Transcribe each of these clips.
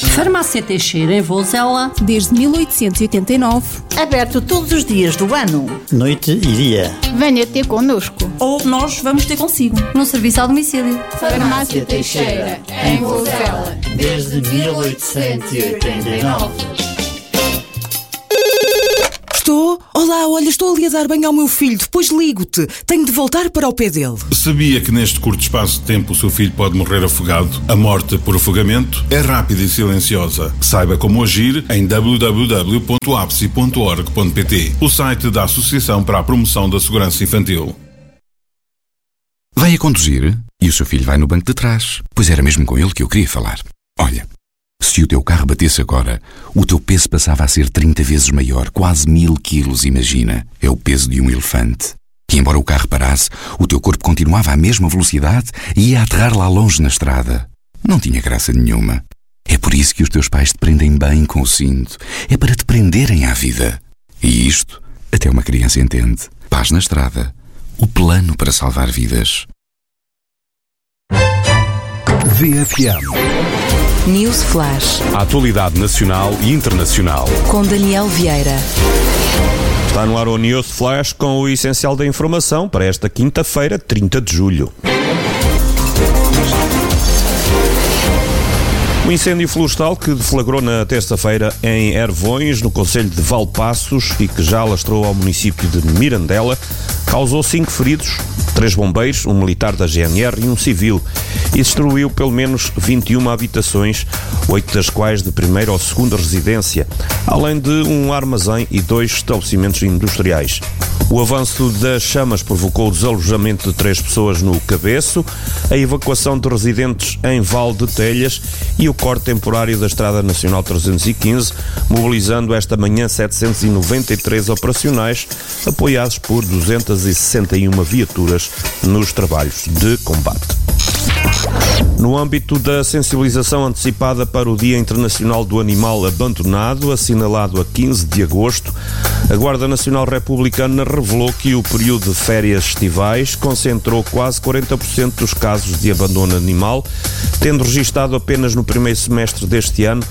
Farmácia Teixeira, em Vozela. Desde 1889. Aberto todos os dias do ano. Noite e dia. Venha ter connosco. Ou nós vamos ter consigo. No serviço ao domicílio. Farmácia Teixeira, em Vozela. Desde 1889. Estou? Olá, olha, estou ali a dar banho ao meu filho. Depois ligo-te. Tenho de voltar para o pé dele. Sabia que neste curto espaço de tempo o seu filho pode morrer afogado? A morte por afogamento é rápida e silenciosa. Saiba como agir em www.apsi.org.pt, o site da Associação para a Promoção da Segurança Infantil. Vai a conduzir e o seu filho vai no banco de trás. Pois era mesmo com ele que eu queria falar. Olha, se o teu carro batesse agora, o teu peso passava a ser 30 vezes maior, quase 1000 quilos, imagina. É o peso de um elefante. E embora o carro parasse, o teu corpo continuava à mesma velocidade e ia aterrar lá longe na estrada. Não tinha graça nenhuma. É por isso que os teus pais te prendem bem com o cinto. É para te prenderem à vida. E isto, até uma criança entende. Paz na estrada. O plano para salvar vidas. VFM News Flash. A atualidade nacional e internacional. Com Daniel Vieira. Está no ar o News Flash com o essencial da informação para esta quinta-feira, 30 de julho. O incêndio florestal que deflagrou na terça-feira em Ervões, no concelho de Valpaços, e que já alastrou ao município de Mirandela, causou 5 feridos, 3 bombeiros, um militar da GNR e um civil, e destruiu pelo menos 21 habitações, 8 das quais de primeira ou segunda residência, além de um armazém e 2 estabelecimentos industriais. O avanço das chamas provocou o desalojamento de 3 pessoas no Cabeço, a evacuação de residentes em Val de Telhas e o corte temporário da Estrada Nacional 315, mobilizando esta manhã 793 operacionais, apoiados por 261 viaturas nos trabalhos de combate. No âmbito da sensibilização antecipada para o Dia Internacional do Animal Abandonado, assinalado a 15 de agosto, a Guarda Nacional Republicana revelou que o período de férias estivais concentrou quase 40% dos casos de abandono animal, tendo registado apenas no primeiro semestre deste ano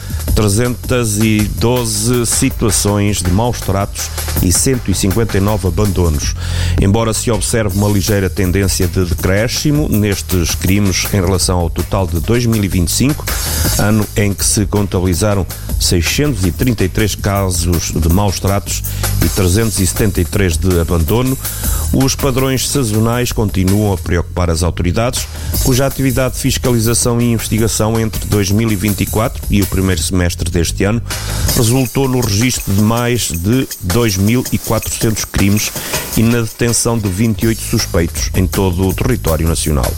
312 situações de maus tratos e 159 abandonos. Embora se observe uma ligeira tendência de decréscimo nestes crimes em relação ao total de 2025, ano em que se contabilizaram 633 casos de maus tratos e 373 de abandono, os padrões sazonais continuam a preocupar as autoridades, cuja atividade de fiscalização e investigação entre 2024 e o primeiro semestre deste ano resultou no registro de mais de 2.400 crimes e na detenção de 28 suspeitos em todo o território nacional.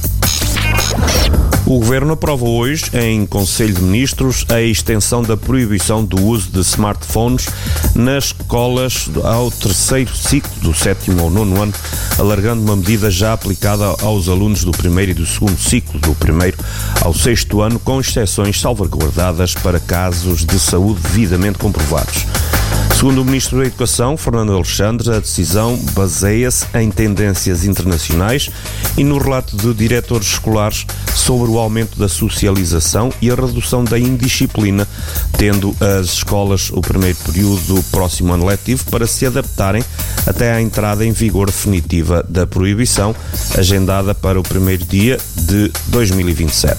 O Governo aprova hoje, em Conselho de Ministros, a extensão da proibição do uso de smartphones nas escolas ao terceiro ciclo do 7º ao 9º ano, alargando uma medida já aplicada aos alunos do primeiro e do segundo ciclo, do primeiro ao 6º ano, com exceções salvaguardadas para casos de saúde devidamente comprovados. Segundo o Ministro da Educação, Fernando Alexandre, a decisão baseia-se em tendências internacionais e no relato de diretores escolares sobre o aumento da socialização e a redução da indisciplina, tendo as escolas o primeiro período do próximo ano letivo para se adaptarem até à entrada em vigor definitiva da proibição, agendada para o primeiro dia de 2027.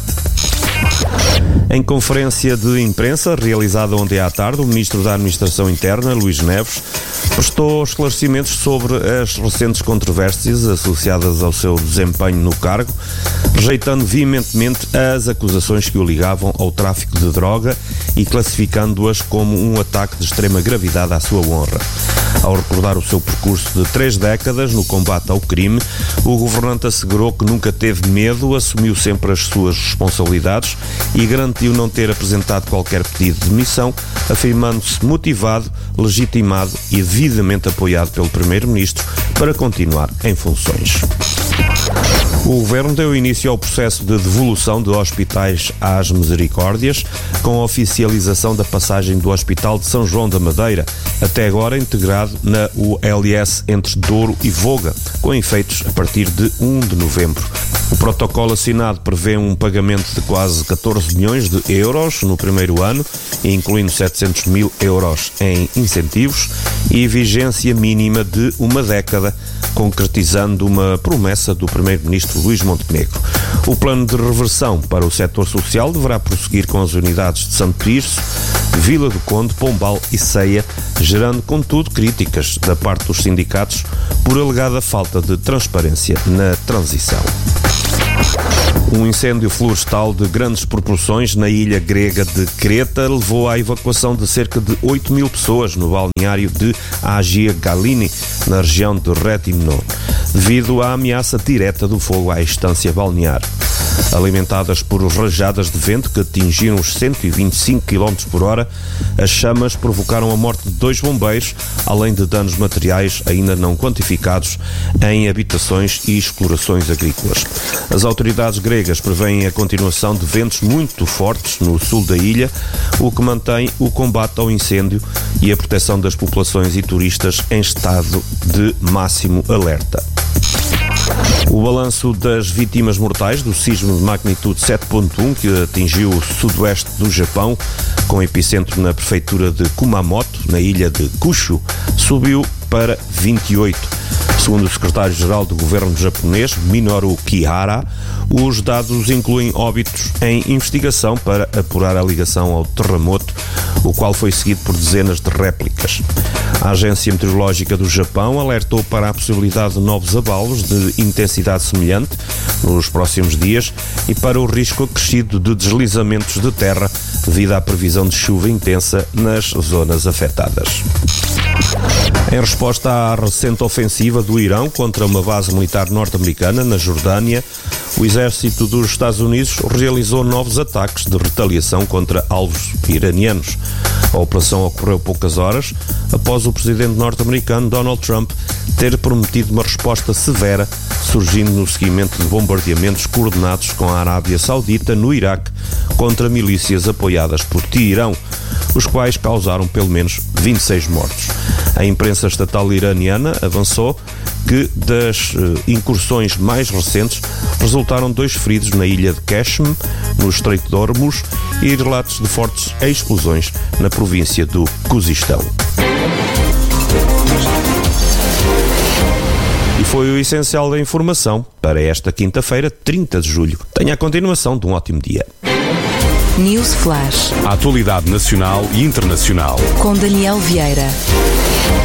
Em conferência de imprensa realizada ontem à tarde, o Ministro da Administração Interna, Luís Neves, prestou esclarecimentos sobre as recentes controvérsias associadas ao seu desempenho no cargo, rejeitando veementemente as acusações que o ligavam ao tráfico de droga e classificando-as como um ataque de extrema gravidade à sua honra. Ao recordar o seu percurso de 3 décadas no combate ao crime, o governante assegurou que nunca teve medo, assumiu sempre as suas responsabilidades e garantiu não ter apresentado qualquer pedido de demissão, afirmando-se motivado, legitimado e devidamente apoiado pelo Primeiro-Ministro para continuar em funções. O Governo deu início ao processo de devolução de hospitais às Misericórdias, com a oficialização da passagem do Hospital de São João da Madeira, até agora integrado na ULS entre Douro e Voga, com efeitos a partir de 1 de novembro. O protocolo assinado prevê um pagamento de quase 14 milhões de euros no primeiro ano, incluindo 700 mil euros em incentivos e vigência mínima de uma década, concretizando uma promessa do Primeiro-Ministro Luís Montenegro. O plano de reversão para o setor social deverá prosseguir com as unidades de Santo Tirso, Vila do Conde, Pombal e Ceia, gerando, contudo, críticas da parte dos sindicatos por alegada falta de transparência na transição. Um incêndio florestal de grandes proporções na ilha grega de Creta levou à evacuação de cerca de 8 mil pessoas no balneário de Agia Galini, na região de Retimno, devido à ameaça direta do fogo à estância balnear. Alimentadas por rajadas de vento que atingiram os 125 km por hora, as chamas provocaram a morte de 2 bombeiros, além de danos materiais ainda não quantificados em habitações e explorações agrícolas. As autoridades gregas prevêem a continuação de ventos muito fortes no sul da ilha, o que mantém o combate ao incêndio e a proteção das populações e turistas em estado de máximo alerta. O balanço das vítimas mortais do sismo de magnitude 7.1 que atingiu o sudoeste do Japão, com epicentro na prefeitura de Kumamoto, na ilha de Kyushu, subiu para 28. Segundo o secretário-geral do governo japonês, Minoru Kihara, os dados incluem óbitos em investigação para apurar a ligação ao terremoto, o qual foi seguido por dezenas de réplicas. A Agência Meteorológica do Japão alertou para a possibilidade de novos abalos de intensidade semelhante nos próximos dias e para o risco acrescido de deslizamentos de terra devido à previsão de chuva intensa nas zonas afetadas. Em resposta à recente ofensiva do Irão contra uma base militar norte-americana na Jordânia, o exército dos Estados Unidos realizou novos ataques de retaliação contra alvos iranianos. A operação ocorreu poucas horas após o presidente norte-americano Donald Trump ter prometido uma resposta severa, surgindo no seguimento de bombardeamentos coordenados com a Arábia Saudita no Iraque contra milícias apoiadas por Teherão, os quais causaram pelo menos 26 mortos. A imprensa estatal iraniana avançou que das incursões mais recentes resultaram 2 feridos na ilha de Qashm, no Estreito de Hormuz, e relatos de fortes explosões na província do Khuzistão. E foi o essencial da informação para esta quinta-feira, 30 de julho. Tenha a continuação de um ótimo dia. News Flash. A atualidade nacional e internacional. Com Daniel Vieira.